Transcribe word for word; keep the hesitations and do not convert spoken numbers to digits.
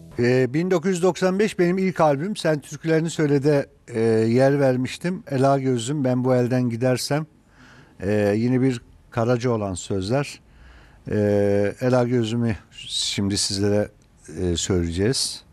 Ee, bin dokuz yüz doksan beş benim ilk albüm. Sen Türkülerini Söyle'de e, yer vermiştim. Ela Gözlüm, Ben Bu Elden Gidersem. Ee, yine bir Karaca olan sözler. Ee, Ela Gözlüm'ü şimdi sizlere e, söyleyeceğiz.